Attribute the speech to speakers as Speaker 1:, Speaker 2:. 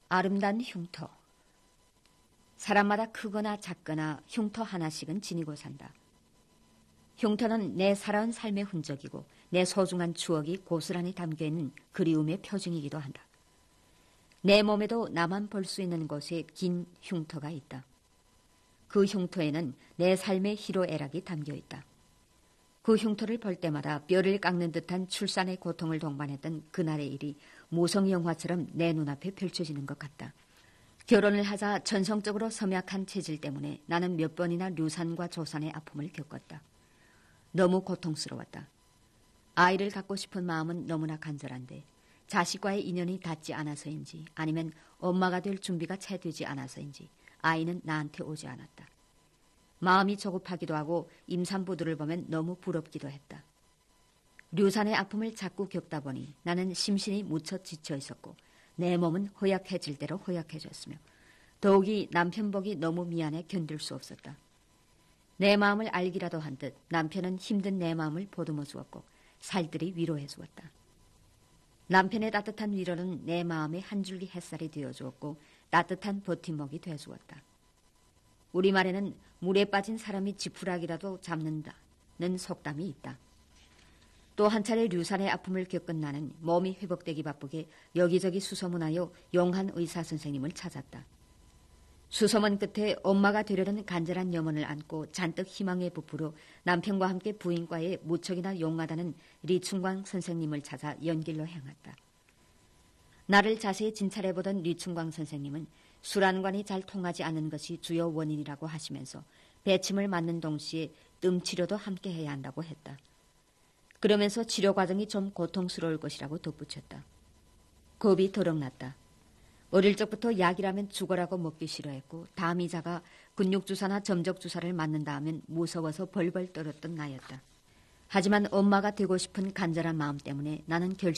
Speaker 1: 아름다운 흉터. 사람마다 크거나 작거나 흉터 하나씩은 지니고 산다. 흉터는 내 살아온 삶의 흔적이고 내 소중한 추억이 고스란히 담겨있는 그리움의 표징이기도 한다. 내 몸에도 나만 볼 수 있는 곳에 긴 흉터가 있다. 그 흉터에는 내 삶의 희로애락이 담겨있다. 그 흉터를 볼 때마다 뼈를 깎는 듯한 출산의 고통을 동반했던 그날의 일이 무성 영화처럼 내 눈앞에 펼쳐지는 것 같다. 결혼을 하자 전성적으로 섬약한 체질 때문에 나는 몇 번이나 류산과 조산의 아픔을 겪었다. 너무 고통스러웠다. 아이를 갖고 싶은 마음은 너무나 간절한데 자식과의 인연이 닿지 않아서인지 아니면 엄마가 될 준비가 채 되지 않아서인지 아이는 나한테 오지 않았다. 마음이 조급하기도 하고 임산부들을 보면 너무 부럽기도 했다. 류산의 아픔을 자꾸 겪다 보니 나는 심신이 무척 지쳐 있었고 내 몸은 허약해질 대로 허약해졌으며 더욱이 남편 보기 너무 미안해 견딜 수 없었다. 내 마음을 알기라도 한 듯 남편은 힘든 내 마음을 보듬어 주었고 살들이 위로해 주었다. 남편의 따뜻한 위로는 내 마음에 한 줄기 햇살이 되어 주었고 따뜻한 버팀목이 되어 주었다. 우리말에는 물에 빠진 사람이 지푸라기라도 잡는다는 속담이 있다. 또 한 차례 류산의 아픔을 겪은 나는 몸이 회복되기 바쁘게 여기저기 수소문하여 용한 의사 선생님을 찾았다. 수소문 끝에 엄마가 되려는 간절한 염원을 안고 잔뜩 희망에 부풀어 남편과 함께 부인과에 무척이나 용하다는 리춘광 선생님을 찾아 연길로 향했다. 나를 자세히 진찰해보던 리춘광 선생님은 술안관이 잘 통하지 않는 것이 주요 원인이라고 하시면서 배침을 맞는 동시에 뜸치료도 함께 해야 한다고 했다. 그러면서 치료 과정이 좀 고통스러울 것이라고 덧붙였다. 겁이 더럭 났다. 어릴 적부터 약이라면 죽어라고 먹기 싫어했고 담이자가 근육주사나 점적주사를 맞는다 하면 무서워서 벌벌 떨었던 나였다. 하지만 엄마가 되고 싶은 간절한 마음 때문에 나는